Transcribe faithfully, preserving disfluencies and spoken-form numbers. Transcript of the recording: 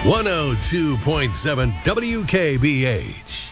one oh two point seven W K B H.